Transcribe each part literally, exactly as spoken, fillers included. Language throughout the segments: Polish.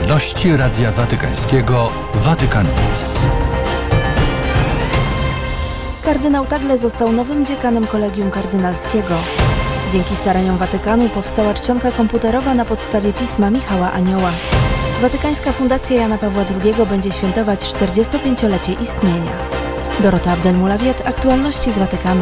Aktualności Radia Watykańskiego Vatican News. Kardynał Tagle został nowym dziekanem Kolegium Kardynalskiego. Dzięki staraniom Watykanu powstała czcionka komputerowa na podstawie pisma Michała Anioła. Watykańska Fundacja Jana Pawła drugiego będzie świętować czterdziestopięciolecie istnienia. Dorota Abdelmulawiet, aktualności z Watykanu.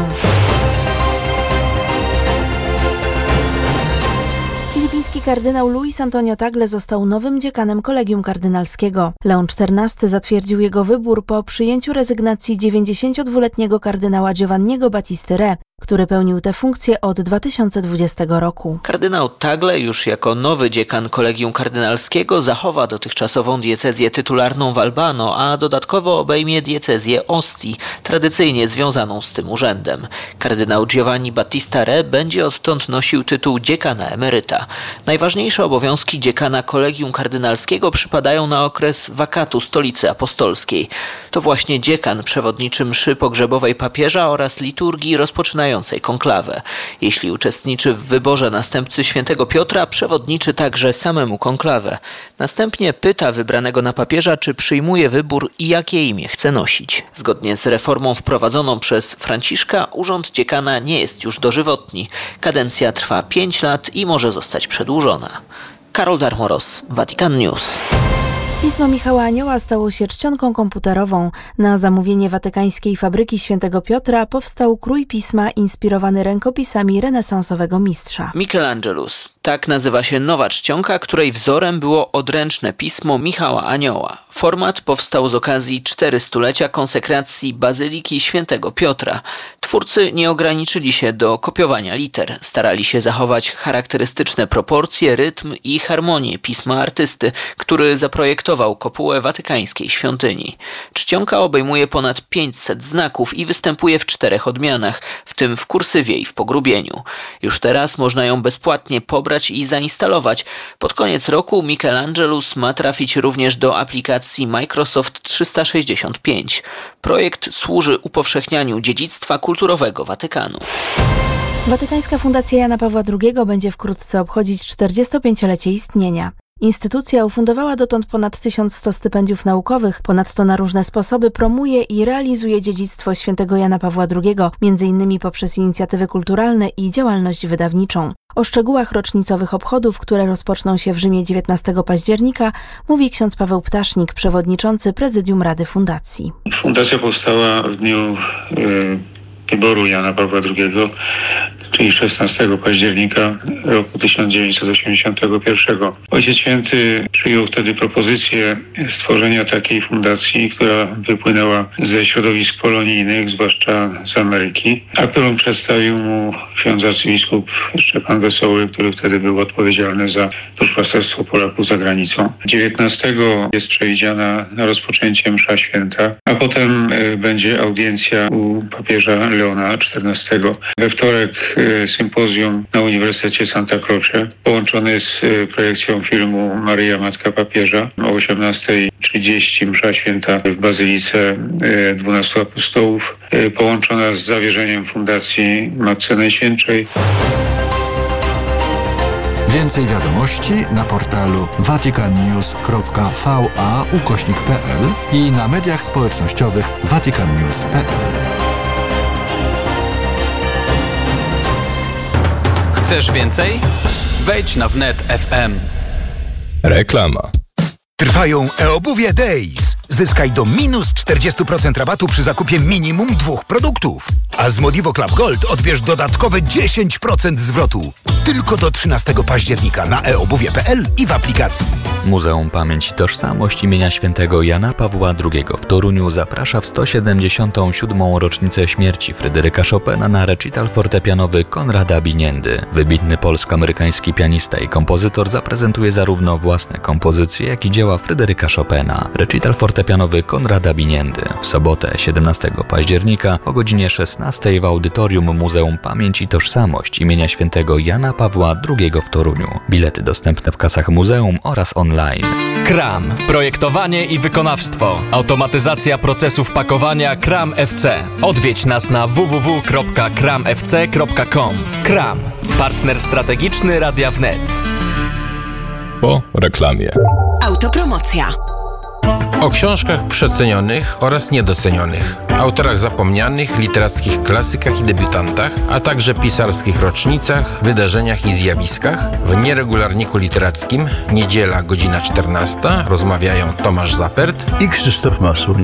Filipiński kardynał Luis Antonio Tagle został nowym dziekanem Kolegium Kardynalskiego. Leon czternasty zatwierdził jego wybór po przyjęciu rezygnacji dziewięćdziesięciodwuletniego kardynała Giovanniego Battisty Re, który pełnił tę funkcję od dwa tysiące dwudziestego roku. Kardynał Tagle już jako nowy dziekan Kolegium Kardynalskiego zachowa dotychczasową diecezję tytularną w Albano, a dodatkowo obejmie diecezję Ostii, tradycyjnie związaną z tym urzędem. Kardynał Giovanni Battista Re będzie odtąd nosił tytuł dziekana emeryta. Najważniejsze obowiązki dziekana Kolegium Kardynalskiego przypadają na okres wakatu Stolicy Apostolskiej. To właśnie dziekan przewodniczy mszy pogrzebowej papieża oraz liturgii rozpoczynającej konklawę. Jeśli uczestniczy w wyborze następcy świętego Piotra, przewodniczy także samemu konklawę. Następnie pyta wybranego na papieża, czy przyjmuje wybór i jakie imię chce nosić. Zgodnie z reformą wprowadzoną przez Franciszka, urząd dziekana nie jest już dożywotni. Kadencja trwa pięć lat i może zostać przedłużona. Karol Darmoros, Vatican News. Pismo Michała Anioła stało się czcionką komputerową. Na zamówienie watykańskiej fabryki Świętego Piotra powstał krój pisma inspirowany rękopisami renesansowego mistrza. Michelangelus. Tak nazywa się nowa czcionka, której wzorem było odręczne pismo Michała Anioła. Format powstał z okazji czterystulecia konsekracji Bazyliki Świętego Piotra. Twórcy nie ograniczyli się do kopiowania liter. Starali się zachować charakterystyczne proporcje, rytm i harmonię pisma artysty, który zaprojektował kopułę watykańskiej świątyni. Czcionka obejmuje ponad pięćset znaków i występuje w czterech odmianach, w tym w kursywie i w pogrubieniu. Już teraz można ją bezpłatnie pobrać i zainstalować. Pod koniec roku Michelangelus ma trafić również do aplikacji Microsoft trzysta sześćdziesiąt pięć. Projekt służy upowszechnianiu dziedzictwa kulturowego Watykanu. Watykańska Fundacja Jana Pawła drugiego będzie wkrótce obchodzić czterdziestopięciolecie istnienia. Instytucja ufundowała dotąd ponad tysiąc sto stypendiów naukowych, ponadto na różne sposoby promuje i realizuje dziedzictwo świętego Jana Pawła drugiego, między innymi poprzez inicjatywy kulturalne i działalność wydawniczą. O szczegółach rocznicowych obchodów, które rozpoczną się w Rzymie dziewiętnastego października, mówi ksiądz Paweł Ptasznik, przewodniczący Prezydium Rady Fundacji. Fundacja powstała w dniu yy, wyboru Jana Pawła drugiego, czyli szesnastego października roku tysiąc dziewięćset osiemdziesiątego pierwszego. Ojciec Święty przyjął wtedy propozycję stworzenia takiej fundacji, która wypłynęła ze środowisk polonijnych, zwłaszcza z Ameryki, a którą przedstawił mu ksiądz arcybiskup Szczepan Wesoły, który wtedy był odpowiedzialny za duszpasterstwo Polaków za granicą. dziewiętnastego jest przewidziana na rozpoczęcie msza święta, a potem będzie audiencja u papieża Leona czternastego. We wtorek sympozjum na Uniwersytecie Santa Croce połączone z projekcją filmu Maryja Matka Papieża. O osiemnasta trzydzieści msza święta w Bazylice dwunastu Apostołów, połączona z zawierzeniem Fundacji Matce Najświętszej. Więcej wiadomości na portalu vaticannews kropka va ukośnik pe el i na mediach społecznościowych vaticannews kropka pe el. Chcesz więcej? Wejdź na wnet kropka ef em. Reklama. Trwają e-obuwie Days. Zyskaj do minus czterdzieści procent rabatu przy zakupie minimum dwóch produktów. A z Modivo Club Gold odbierz dodatkowe dziesięć procent zwrotu. Tylko do trzynastego października na e obuwie kropka pe el i w aplikacji. Muzeum Pamięć i Tożsamość imienia świętego Jana Pawła drugiego w Toruniu zaprasza w sto siedemdziesiątą siódmą rocznicę śmierci Fryderyka Chopina na recital fortepianowy Konrada Biniendy. Wybitny polsko-amerykański pianista i kompozytor zaprezentuje zarówno własne kompozycje, jak i dzieła Fryderyka Chopina. Recital fortepianowy Konrada Biniendy w sobotę siedemnastego października o godzinie szesnastej w audytorium Muzeum Pamięć i Tożsamość imienia świętego Jana Pawła drugiego w Toruniu. Bilety dostępne w kasach muzeum oraz online. Kram. Projektowanie i wykonawstwo. Automatyzacja procesów pakowania Kram F C. Odwiedź nas na w w w kropka kram f c kropka com. Kram. Partner strategiczny Radia Wnet. Po reklamie. Autopromocja. O książkach przecenionych oraz niedocenionych, autorach zapomnianych, literackich klasykach i debiutantach, a także pisarskich rocznicach, wydarzeniach i zjawiskach. W Nieregularniku Literackim, niedziela, godzina czternasta, rozmawiają Tomasz Zapert i Krzysztof Masuń.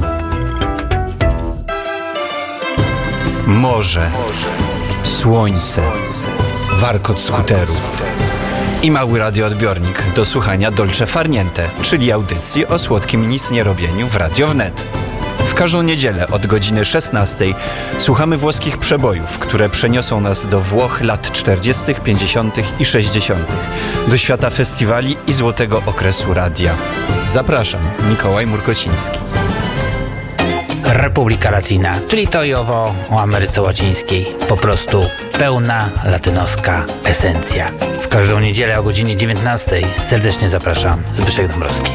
Morze, słońce, warkot skuterów i mały radioodbiornik do słuchania Dolce Far Niente, czyli audycji o słodkim nic nie robieniu w Radio Wnet. W każdą niedzielę od godziny szesnastej słuchamy włoskich przebojów, które przeniosą nas do Włoch lat czterdziestych, pięćdziesiątych i sześćdziesiątych, do świata festiwali i złotego okresu radia. Zapraszam, Mikołaj Murkociński. Republika Latina, czyli to i owo o Ameryce Łacińskiej. Po prostu pełna latynoska esencja. W każdą niedzielę o godzinie dziewiętnastej serdecznie zapraszam. Zbyszek Dąbrowski.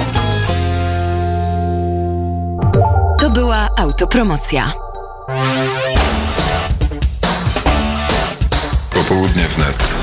To była autopromocja. Popołudnie wnet.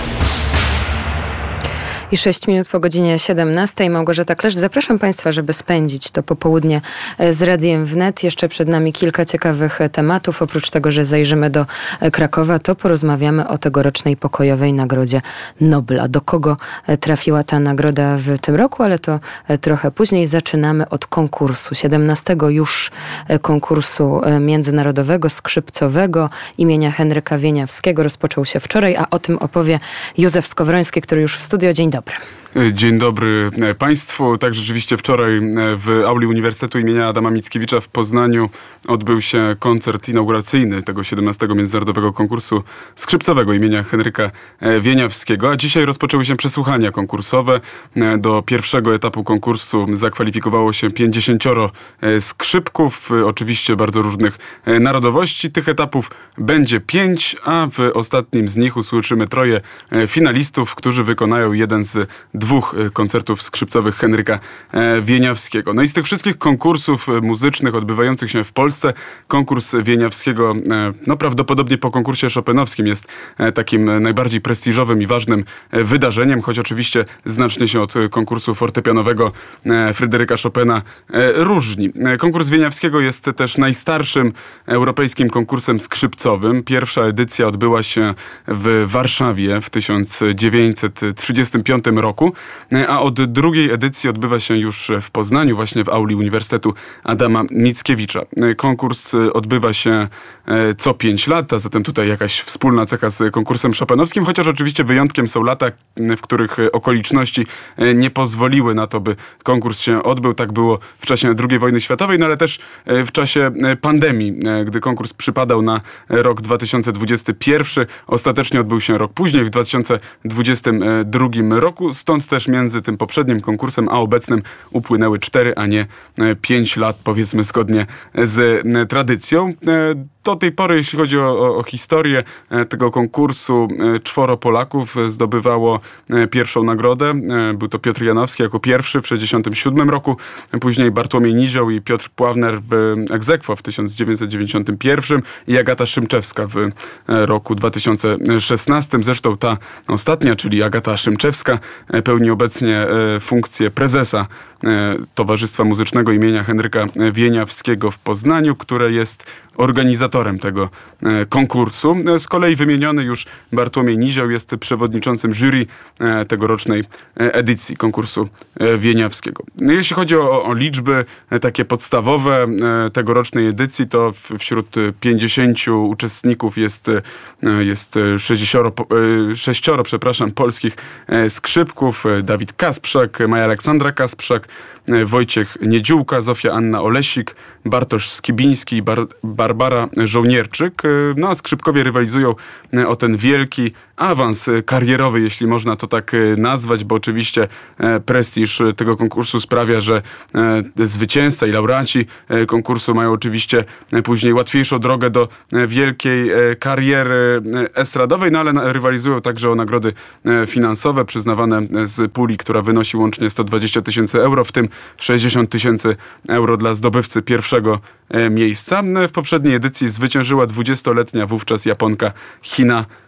I sześć minut po godzinie siedemnastej. Małgorzata Klesz. Zapraszam Państwa, żeby spędzić to popołudnie z Radiem Wnet. Jeszcze przed nami kilka ciekawych tematów. Oprócz tego, że zajrzymy do Krakowa, to porozmawiamy o tegorocznej pokojowej Nagrodzie Nobla. Do kogo trafiła ta nagroda w tym roku, ale to trochę później. Zaczynamy od konkursu. siedemnastego już konkursu międzynarodowego, skrzypcowego imienia Henryka Wieniawskiego. Rozpoczął się wczoraj, a o tym opowie Józef Skowroński, który już w studio. Dzień dobry. Dzień dobry Państwu. Tak, rzeczywiście wczoraj w auli Uniwersytetu imienia Adama Mickiewicza w Poznaniu odbył się koncert inauguracyjny tego siedemnastego Międzynarodowego Konkursu Skrzypcowego imienia Henryka Wieniawskiego, a dzisiaj rozpoczęły się przesłuchania konkursowe. Do pierwszego etapu konkursu zakwalifikowało się pięćdziesięcioro skrzypków, oczywiście bardzo różnych narodowości. Tych etapów będzie pięć, a w ostatnim z nich usłyszymy troje finalistów, którzy wykonają jeden z dwóch koncertów skrzypcowych Henryka Wieniawskiego. No i z tych wszystkich konkursów muzycznych odbywających się w Polsce, konkurs Wieniawskiego, no prawdopodobnie po konkursie chopinowskim jest takim najbardziej prestiżowym i ważnym wydarzeniem, choć oczywiście znacznie się od konkursu fortepianowego Fryderyka Chopina różni. Konkurs Wieniawskiego jest też najstarszym europejskim konkursem skrzypcowym. Pierwsza edycja odbyła się w Warszawie w tysiąc dziewięćset trzydziestym piątym roku, a od drugiej edycji odbywa się już w Poznaniu, właśnie w auli Uniwersytetu Adama Mickiewicza. Konkurs odbywa się co pięć lat, a zatem tutaj jakaś wspólna cecha z konkursem chopinowskim, chociaż oczywiście wyjątkiem są lata, w których okoliczności nie pozwoliły na to, by konkurs się odbył. Tak było w czasie drugiej wojny światowej, no ale też w czasie pandemii, gdy konkurs przypadał na rok dwa tysiące dwudziesty pierwszy. Ostatecznie odbył się rok później, w dwa tysiące dwudziestym drugim roku. Stąd też między tym poprzednim konkursem a obecnym upłynęły cztery, a nie pięć lat, powiedzmy zgodnie z tradycją. Do tej pory, jeśli chodzi o, o, o historię tego konkursu, czworo Polaków zdobywało pierwszą nagrodę. Był to Piotr Janowski jako pierwszy w sześćdziesiątym siódmym roku, później Bartłomiej Nizioł i Piotr Pławner w ex aequo w tysiąc dziewięćset dziewięćdziesiątym pierwszym i Agata Szymczewska w roku dwa tysiące szesnastym. Zresztą ta ostatnia, czyli Agata Szymczewska, pełni obecnie funkcję prezesa Towarzystwa Muzycznego imienia Henryka Wieniawskiego w Poznaniu, które jest organizatorem tego e, konkursu. Z kolei wymieniony już Bartłomiej Nizioł jest przewodniczącym jury e, tegorocznej e, edycji konkursu e, Wieniawskiego. Jeśli chodzi o, o liczby e, takie podstawowe e, tegorocznej edycji, to w, wśród pięćdziesięciu uczestników jest, e, jest sześcioro, e, sześcioro przepraszam, polskich e, skrzypków. Dawid Kasprzak, Maja Aleksandra Kasprzak, e, Wojciech Niedziółka, Zofia Anna Olesik, Bartosz Skibiński i Bar- Barbara Żołnierczyk. No a skrzypkowie rywalizują o ten wielki awans karierowy, jeśli można to tak nazwać, bo oczywiście prestiż tego konkursu sprawia, że zwycięzca i laureaci konkursu mają oczywiście później łatwiejszą drogę do wielkiej kariery estradowej, no ale rywalizują także o nagrody finansowe przyznawane z puli, która wynosi łącznie sto dwadzieścia tysięcy euro, w tym sześćdziesiąt tysięcy euro dla zdobywcy pierwszego miejsca. W poprzedniej edycji zwyciężyła dwudziestoletnia wówczas Japonka Hina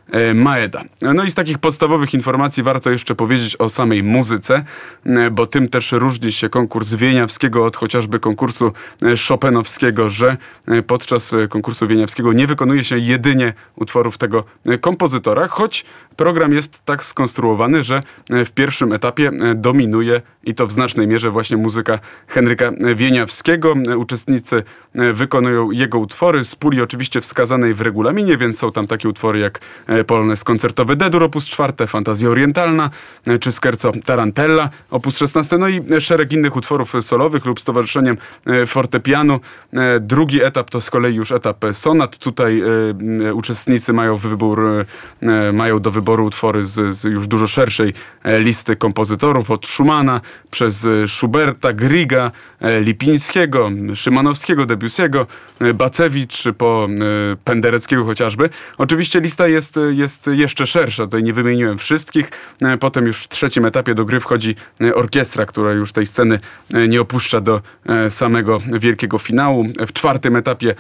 Maeda. No i z takich podstawowych informacji warto jeszcze powiedzieć o samej muzyce, bo tym też różni się konkurs wieniawskiego od chociażby konkursu chopinowskiego, że podczas konkursu wieniawskiego nie wykonuje się jedynie utworów tego kompozytora, choć program jest tak skonstruowany, że w pierwszym etapie dominuje i to w znacznej mierze właśnie muzyka Henryka Wieniawskiego. Uczestnicy wykonują jego utwory z puli oczywiście wskazanej w regulaminie, więc są tam takie utwory jak polonez koncertowy D-dur op. cztery, Fantazja Orientalna czy Scherzo Tarantella op. szesnaście, no i szereg innych utworów solowych lub z towarzyszeniem fortepianu. Drugi etap to z kolei już etap sonat. Tutaj y, uczestnicy mają wybór, y, mają do wyboru utwory z, z już dużo szerszej listy kompozytorów, od Schumana przez Schuberta, Griga, Lipińskiego, Szymanowskiego, Debussy'ego, Bacewicz po y, Pendereckiego chociażby. Oczywiście lista jest, jest jeszcze szersza, tutaj nie wymieniłem wszystkich. Potem już w trzecim etapie do gry wchodzi orkiestra, która już tej sceny nie opuszcza do samego wielkiego finału. W czwartym etapie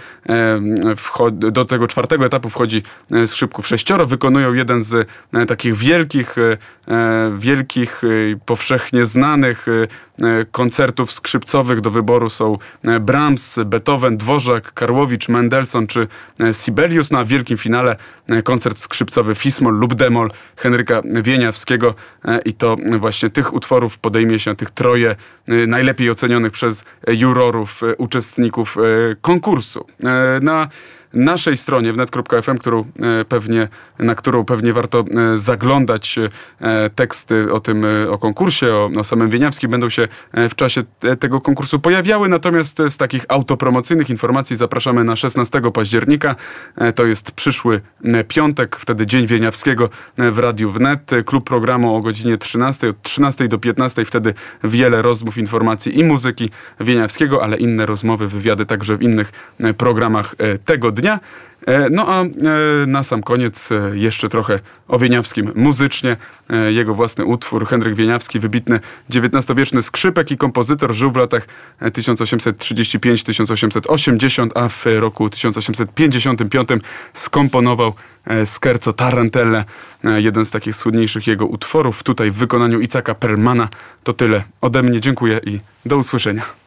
do tego czwartego etapu wchodzi skrzypków sześcioro. Wykonują jeden z takich wielkich, wielkich, powszechnie znanych koncertów skrzypcowych. Do wyboru są Brahms, Beethoven, Dvorak, Karłowicz, Mendelssohn czy Sibelius. Na wielkim finale koncert skrzypcowy Fis-moll lub D-moll Henryka Wieniawskiego i to właśnie tych utworów podejmie się tych troje najlepiej ocenionych przez jurorów, uczestników konkursu. Na naszej stronie wnet kropka f m, którą pewnie, na którą pewnie warto zaglądać, teksty o tym, o konkursie, o, o samym Wieniawskim będą się w czasie tego konkursu pojawiały, natomiast z takich autopromocyjnych informacji zapraszamy na szesnastego października, to jest przyszły piątek, wtedy Dzień Wieniawskiego w Radiu Wnet, klub programu o godzinie trzynastej, od trzynastej do piętnastej, wtedy wiele rozmów, informacji i muzyki Wieniawskiego, ale inne rozmowy, wywiady także w innych programach tego dnia. No a na sam koniec jeszcze trochę o Wieniawskim muzycznie. Jego własny utwór, Henryk Wieniawski, wybitny dziewiętnastowieczny skrzypek i kompozytor, żył w latach tysiąc osiemset trzydziestym piątym do tysiąc osiemset osiemdziesiątego, a w roku tysiąc osiemset pięćdziesiątym piątym skomponował Scherzo Tarantelle, jeden z takich słynniejszych jego utworów. Tutaj w wykonaniu Icaka Perlmana. To tyle ode mnie. Dziękuję i do usłyszenia.